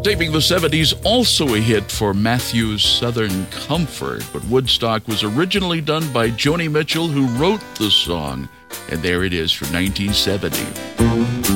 Saving the 70s, also a hit for Matthew's Southern Comfort, but Woodstock was originally done by Joni Mitchell, who wrote the song, and there it is from 1970.